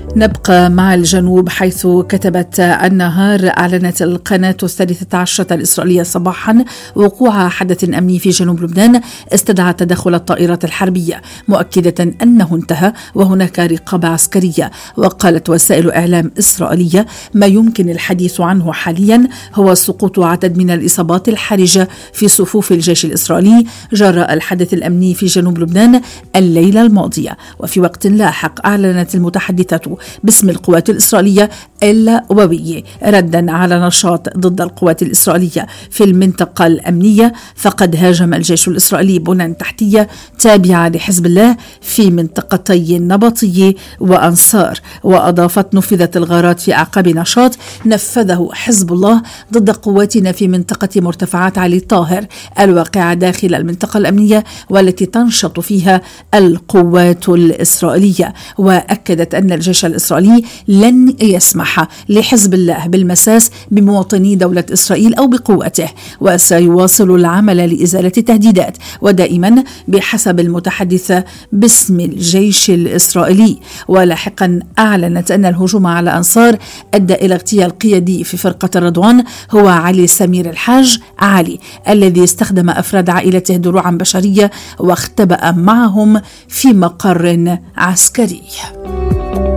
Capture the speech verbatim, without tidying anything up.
نبقى مع الجنوب، حيث كتبت النهار أعلنت القناة الثالثة عشرة الإسرائيلية صباحا وقوع حدث أمني في جنوب لبنان استدعى تدخل الطائرات الحربية، مؤكدة أنه انتهى وهناك رقابة عسكرية. وقالت وسائل إعلام إسرائيلية ما يمكن الحديث عنه حاليا هو سقوط عدد من الإصابات الحرجة في صفوف الجيش الإسرائيلي جراء الحدث الأمني في جنوب لبنان الليلة الماضية. وفي وقت لاحق أعلنت المتحدثة باسم القوات الإسرائيلية إلا وبي ردا على نشاط ضد القوات الإسرائيلية في المنطقة الأمنية، فقد هاجم الجيش الإسرائيلي بنى تحتية تابعة لحزب الله في منطقتي النبطية وأنصار. وأضافت نفذت الغارات في أعقاب نشاط نفذه حزب الله ضد قواتنا في منطقة مرتفعات علي طاهر الواقعة داخل المنطقة الأمنية والتي تنشط فيها القوات الإسرائيلية. وأكدت أن الجيش الإسرائيلي لن يسمح لحزب الله بالمساس بمواطني دولة إسرائيل أو بقوته، وسيواصل العمل لإزالة التهديدات، ودائما بحسب المتحدثة باسم الجيش الإسرائيلي. ولاحقا أعلنت أن الهجوم على أنصار أدى إلى اغتيال قيادي في فرقة الرضوان هو علي سمير الحاج علي، الذي استخدم أفراد عائلته دروعا بشرية واختبأ معهم في مقر عسكري.